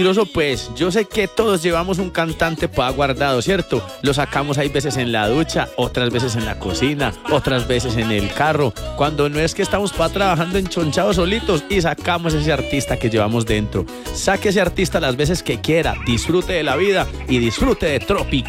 Pues yo sé que todos llevamos un cantante pa' guardado, ¿cierto? Lo sacamos hay veces en la ducha, otras veces en la cocina, otras veces en el carro, cuando no es que estamos trabajando enchonchados solitos y sacamos ese artista que llevamos dentro. Saque ese artista las veces que quiera, disfrute de la vida y disfrute de Tropical.